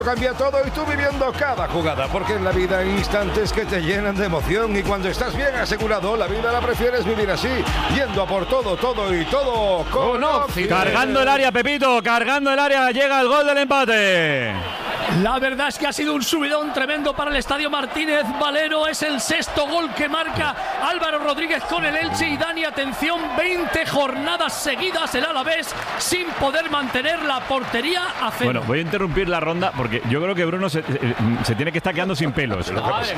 Cambia todo y tú viviendo cada jugada, porque en la vida hay instantes que te llenan de emoción y cuando estás bien asegurado, la vida la prefieres vivir así, yendo a por todo y todo con Opcide. Cargando el área, Pepito, cargando el área, llega el gol del empate. La verdad es que ha sido un subidón tremendo para el Estadio Martínez Valero. Es el sexto gol que marca Álvaro Rodríguez con el Elche. Y Dani, atención, 20 jornadas seguidas el Alavés sin poder mantener la portería a cero. Bueno, voy a interrumpir la ronda porque yo creo que Bruno se tiene que estar quedando sin pelos.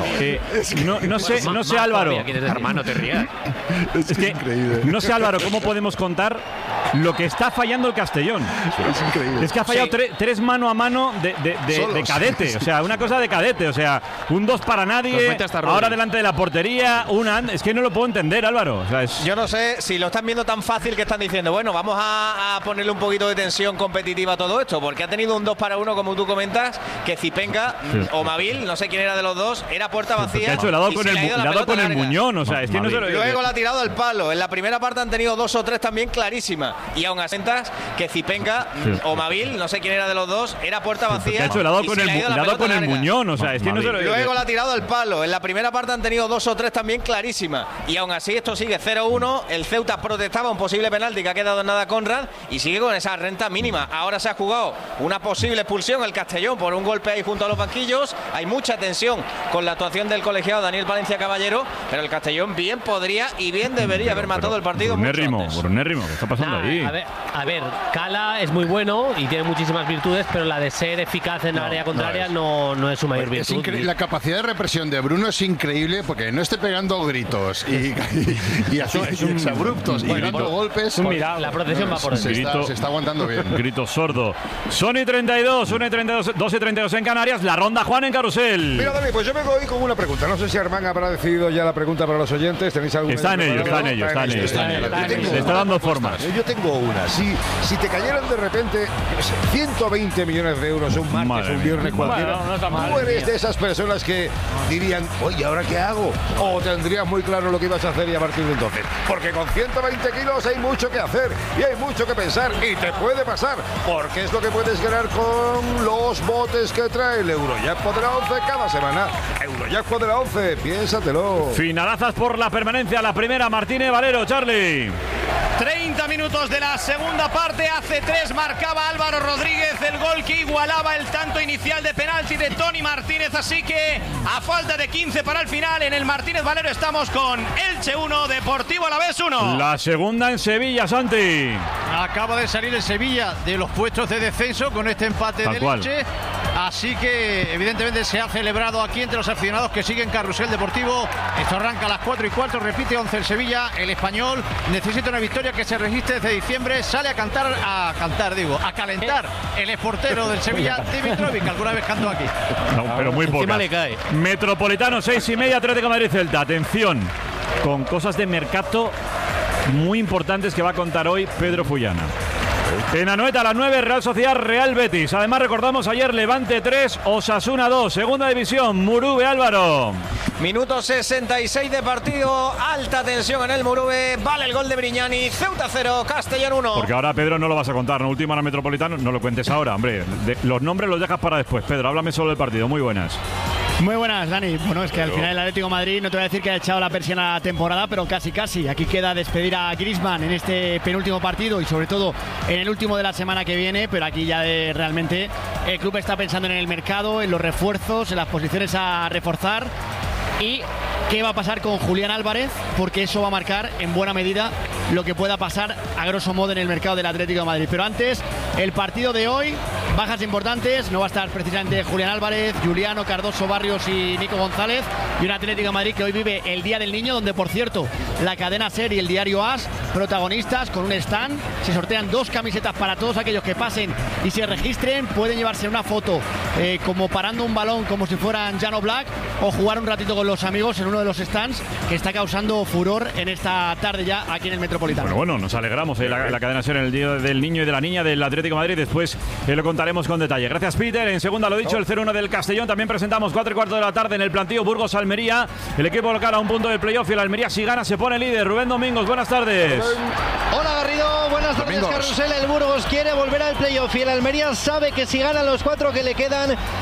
No sé Álvaro. Hermano, te rías. Es que no sé, Álvaro, cómo podemos contar lo que está fallando el Castellón. Es increíble. Es que ha fallado tres mano a mano de cadete, o sea, una cosa de cadete, o sea, un 2 para nadie, ahora delante de la portería, es que no lo puedo entender, Álvaro. O sea, yo no sé si lo están viendo tan fácil que están diciendo, bueno, vamos a ponerle un poquito de tensión competitiva a todo esto, porque ha tenido un 2 para 1, como tú comentas, que Zipenga o Mavil, no sé quién era de los dos, era puerta vacía. De hecho, le ha dado con el muñón, o sea, es que no se lo... Luego la ha tirado al palo. En la primera parte han tenido 2 o 3 también clarísimas, y aún así que Zipenga o Mavil, no sé quién era de los dos, era puerta vacía. De hecho, le ha dado con el muñón, o sea, es que no se lo... Luego la ha tirado al palo. En la primera parte han tenido 2 o 3 también clarísimas, y aún así esto sigue 0-1. El Ceuta protestaba un posible penalti que ha quedado en nada Conrad y sigue con esa renta mínima. Ahora se ha jugado una posible expulsión el Castellón por un golpe ahí junto a los banquillos. Hay mucha tensión con la actuación del colegiado Daniel Valencia Caballero, pero el Castellón bien podría y bien debería haber matado el partido mucho antes. Brunérrimo, ¿qué está pasando ahí? A ver, Cala es muy bueno y tiene muchísimas virtudes, pero la de ser eficaz en la área contraria no es su mayor virtud. La capacidad de represión de Bruno es increíble, porque no esté pegando gritos y así abruptos y dando golpes. La procesión va por dentro. Se está aguantando bien. Grito sordo. Son y 32, 1 y 32, 2 y 32 en Canarias. La ronda, Juan, en Carrusel. Mira, Dani, pues yo vengo hoy con una pregunta. No sé si Armán habrá decidido ya la pregunta para los oyentes. ¿Tenéis alguna? Está en ello. Le está dando formas. Yo tengo una. Si te cayeran de repente 120 millones de euros un martes, un viernes cualquiera, tú eres de esas personas que dirían, oye, ¿ahora qué hago? O tendrías muy claro lo que ibas a hacer y a partir de entonces. Porque con 120 kilos hay mucho que hacer y hay mucho que pensar y te puede pasar, porque es lo que puedes ganar con los botes que trae el Eurojackpot de la 11 cada semana. Eurojackpot de la 11, piénsatelo. Finalazas por la permanencia, la primera, Martínez Valero, Charlie. 30 minutos de la segunda parte, hace 3 marcaba Álvaro Rodríguez el gol que igualaba el tanto inicial de penalti de Toni Martínez, así que a falta de 15 para el final en el Martínez Valero estamos con Elche 1, Deportivo Alavés 1. La segunda en Sevilla, Santi. Acaba de salir el Sevilla de los puestos de descenso con este empate del Elche, así que evidentemente se ha celebrado aquí entre los aficionados que siguen Carrusel Deportivo. Esto arranca a las 4:15, repite 11 el Sevilla. El Español necesita una victoria que se registre desde diciembre. Sale a calentar el exportero del Sevilla, Dimitrovic, alguna vez cantó aquí. No, pero muy poco. Metropolitano, 6:30, Atlético de Madrid Celta. Atención, con cosas de mercado muy importantes que va a contar hoy Pedro Fullana. En Anoeta a las 9, Real Sociedad, Real Betis. Además recordamos ayer Levante 3, Osasuna 2, segunda división, Murube, Álvaro. Minuto 66 de partido, alta tensión en el Murube, vale el gol de Brignani, Ceuta 0, Castellón 1. Porque ahora, Pedro, no lo vas a contar, ¿no? Última hora Metropolitano, no lo cuentes ahora, hombre. Los nombres los dejas para después. Pedro, háblame solo del partido, muy buenas. Muy buenas, Dani. Bueno, es que al final el Atlético de Madrid, no te voy a decir que ha echado la persiana a la temporada, pero casi. Aquí queda despedir a Griezmann en este penúltimo partido y sobre todo en el último de la semana que viene, pero aquí ya realmente el club está pensando en el mercado, en los refuerzos, en las posiciones a reforzar. ¿Y qué va a pasar con Julián Álvarez? Porque eso va a marcar en buena medida lo que pueda pasar a grosso modo en el mercado del Atlético de Madrid. Pero antes, el partido de hoy, bajas importantes, no va a estar precisamente Julián Álvarez, Juliano, Cardoso, Barrios y Nico González, y un Atlético de Madrid que hoy vive el Día del Niño, donde por cierto la cadena SER y el diario AS, protagonistas con un stand, se sortean 2 camisetas para todos aquellos que pasen y se registren, pueden llevarse una foto como parando un balón como si fueran Jan Oblak, o jugar un ratito con los amigos en uno de los stands que está causando furor en esta tarde ya aquí en el Metropolitano. Bueno, nos alegramos la cadena SER en el Día del Niño y de la Niña del Atlético de Madrid. Después lo contaremos con detalle. Gracias, Peter. En segunda, lo dicho, el 0-1 del Castellón. También presentamos 4:15 de la tarde en el plantío Burgos-Almería. El equipo local a un punto del playoff y el Almería, si gana, se pone líder. Rubén Domingos, buenas tardes. Hola, Garrido, buenas Buenas tardes, Carrusel. El Burgos quiere volver al playoff y el Almería sabe que si ganan los 4 que le quedan